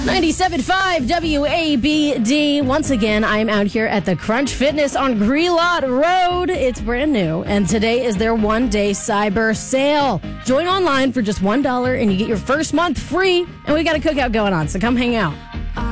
97.5 WABD. Once again, I'm out here at the Crunch Fitness on Grelot Road. It's brand new, and today is their one-day cyber sale. Join online for just $1, and you get your first month free, and we got a cookout going on, so come hang out.